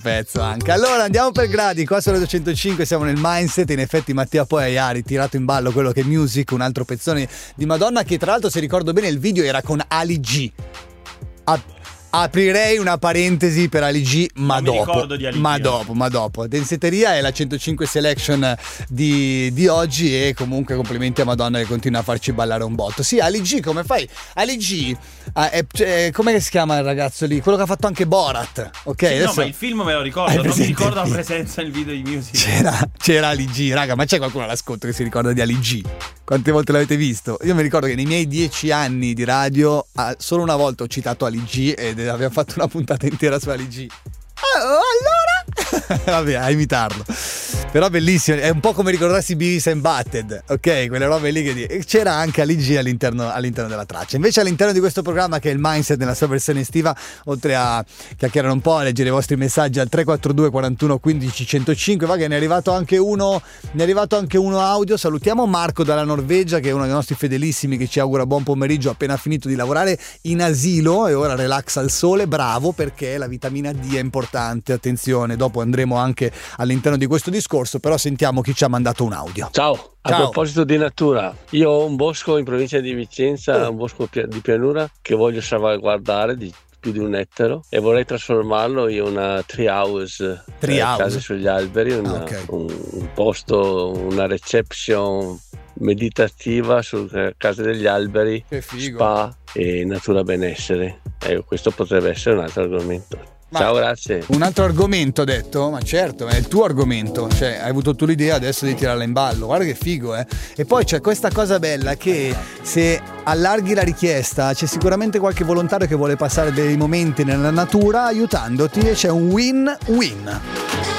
Pezzo anche. Allora andiamo per gradi, qua su Radio 105 siamo nel mindset. In effetti Mattia poi ha ritirato in ballo quello che è Music, un altro pezzone di Madonna, che tra l'altro, se ricordo bene, il video era con Ali G. Aprirei una parentesi per Ali G, ma dopo. Densetteria è la 105 selection di oggi, e comunque complimenti a Madonna che continua a farci ballare un botto. Sì, Ali G, come fai? Ali G, come si chiama il ragazzo lì? Quello che ha fatto anche Borat, ok? Sì, adesso... no, ma il film me lo ricordo, non mi ricordo la presenza nel video di Music. C'era Ali G, raga, ma c'è qualcuno all'ascolto che si ricorda di Ali G? Quante volte l'avete visto? Io mi ricordo che nei miei 10 anni di radio solo una volta ho citato Ali G ed abbiamo fatto una puntata intera su Ali G. Allora vabbè, a imitarlo. Però bellissimo, è un po' come ricordarsi Beavis and Butthead, ok? Quelle robe lì che c'era anche Ali G all'interno della traccia. Invece all'interno di questo programma, che è il Mindset nella sua versione estiva, oltre a chiacchierare un po', a leggere i vostri messaggi al 342 41 15 105, va che ne è arrivato anche uno audio. Salutiamo Marco dalla Norvegia, che è uno dei nostri fedelissimi, che ci augura buon pomeriggio, appena finito di lavorare in asilo e ora relax al sole. Bravo, perché la vitamina D è importante, attenzione, dopo andremo anche all'interno di questo discorso, però sentiamo chi ci ha mandato un audio. Ciao. A proposito di natura, io ho un bosco in provincia di Vicenza, un bosco di pianura che voglio salvaguardare di più di 1 ettaro, e vorrei trasformarlo in una tree house. Case sugli alberi, un posto, una reception meditativa sulla casa degli alberi, spa e natura benessere. Questo potrebbe essere un altro argomento. Ciao, grazie. Un altro argomento, ho detto? Ma certo, è il tuo argomento, cioè hai avuto tu l'idea adesso di tirarla in ballo. Guarda che figo, eh. E poi c'è questa cosa bella, che se allarghi la richiesta c'è sicuramente qualche volontario che vuole passare dei momenti nella natura aiutandoti, e c'è un win-win.